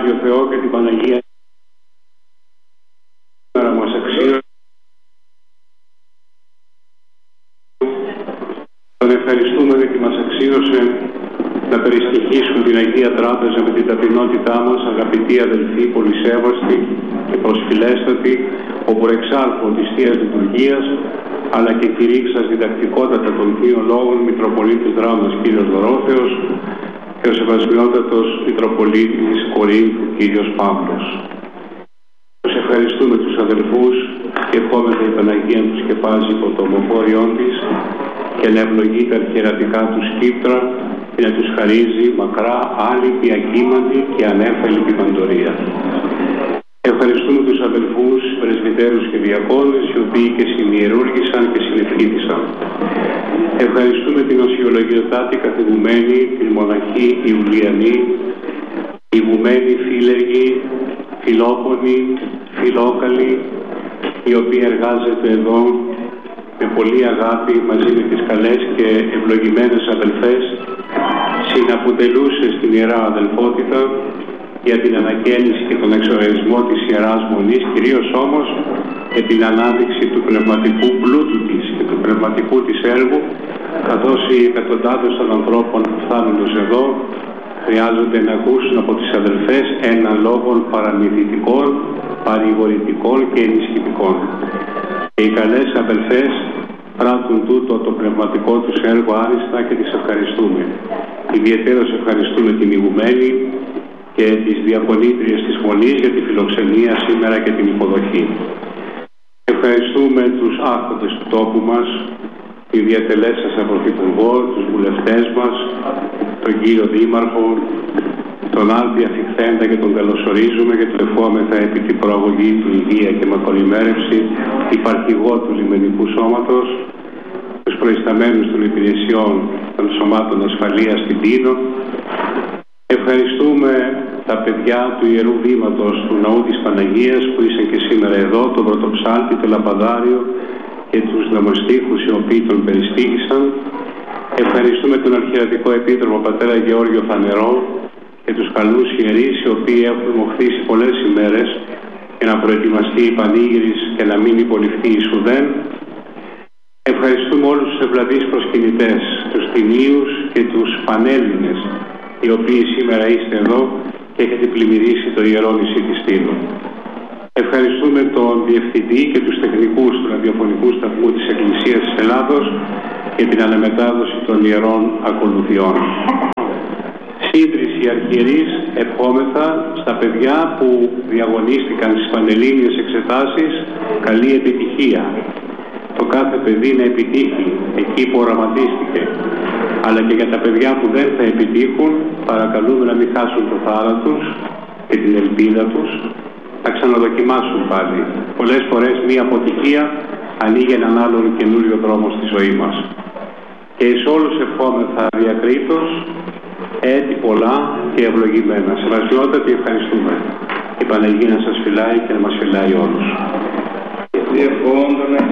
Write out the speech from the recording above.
Άγιο Θεό και την Παναγία μας αξίωσε. Τον ευχαριστούμε γιατί μας αξίωσε να περιστοιχίσουμε την Αγία Τράπεζα με την ταπεινότητά μας, αγαπητοί αδελφοί, πολυσέβαστοι και προσφυλέστατοι, όπου εξάρχω της Θείας Λειτουργίας, αλλά και κηρύξας διδακτικότατα των Θείων Λόγων, Μητροπολίτης Δράμας Κύριος Δωρόθεος και ο Σεβασμιότατος Μητροπολίτης Κορίνθου Κύριος Παύλος. Τους ευχαριστούμε τους αδελφούς και ευχόμεθα η Παναγία τους σκεπάζει υπό το ομοφόριόν της και να ευλογεί τα αρχιερατικά του σκύπτρα και να τους χαρίζει μακρά, άλυπη, ακύμαντη και ανέφαλη παντορία. Ευχαριστούμε τους αδελφούς, πρεσβυτέρους και διακόνες, οι οποίοι και συνιερούργησαν και συνευχήθησαν. Ευχαριστούμε την οσιολογιοτάτη καθηγουμένη, την μοναχή Ιουλιανή, η βουμένη Φίλεργη, Φιλόπονη, Φιλόκαλη, η οποία εργάζεται εδώ με πολύ αγάπη μαζί με τις καλές και ευλογημένες αδελφές, συναποτελούσε στην Ιερά Αδελφότητα για την ανακαίνιση και τον εξοραϊσμό της Ιεράς Μονής, κυρίως όμως για την ανάδειξη του πνευματικού πλούτου της και του πνευματικού της έργου, καθώς οι εκατοντάδες των ανθρώπων που φτάνοντας εδώ χρειάζονται να ακούσουν από τις αδελφές έναν λόγο παραμυθιτικών, παρηγορητικών και ενισχυτικών. Και οι καλές αδελφές πράττουν τούτο το πνευματικό τους έργο άριστα και τις ευχαριστούμε. Ιδιαιτέρως ευχαριστούμε την ηγουμένη και τις διακονήτριες της Μονής για τη φιλοξενία σήμερα και την υποδοχή. Ευχαριστούμε τους άρχοντες του τόπου μας, την διατελέσασα Πρωθυπουργό, τους βουλευτές μας, τον κύριο Δήμαρχο, τον Άλπη Αφιχθέντα και τον καλωσορίζουμε και του ευχόμεθα επί την προαγωγή του υγεία και μακροημέρευση, υπαρχηγό του Λιμενικού Σώματος, τους προϊσταμένους των υπηρεσιών των σωμάτων ασφαλείας στην Τίνο. Ευχαριστούμε τα παιδιά του Ιερού Βήματος του Ναού της Παναγίας που ήσαν και σήμερα εδώ, τον Πρωτοψάλτη, τον Λαμπαδάριο και τους νομοστίχους οι οποίοι τον περιστήχησαν. Ευχαριστούμε τον Αρχιερατικό Επίτροπο Πατέρα Γεώργιο Φανερό και τους καλούς ιερείς οι οποίοι έχουν μοχθήσει πολλές ημέρες για να προετοιμαστεί η Πανήγυρης και να μην υποληφθεί η Σουδέν. Ευχαριστούμε όλους τους ευλαβείς προσκυνητές, τους τιμίους και τους πανέλληνες, οι οποίοι σήμερα είστε εδώ και έχετε πλημμυρίσει το ιερό νησί της Τίνου. Ευχαριστούμε τον Διευθυντή και τους τεχνικούς του ραδιοφωνικού σταθμού της Εκκλησίας της Ελλάδος για την αναμετάδοση των ιερών ακολουθιών. Σύντριση αρχιερείς ευχόμεθα στα παιδιά που διαγωνίστηκαν στις πανελλήνιες εξετάσεις καλή επιτυχία. Το κάθε παιδί να επιτύχει εκεί που οραματίστηκε. Αλλά και για τα παιδιά που δεν θα επιτύχουν, παρακαλούμε να μην χάσουν το θάρρο τους και την ελπίδα τους, να ξαναδοκιμάσουν πάλι. Πολλές φορές μία αποτυχία ανοίγει έναν άλλον καινούριο δρόμο στη ζωή μας. Και εις όλους ευχόμεθα διακρίτως, έτη πολλά και ευλογημένα. Σεβασμιότατοι, ευχαριστούμε. Η Παναγία να σας φυλάει και να μας φυλάει όλους.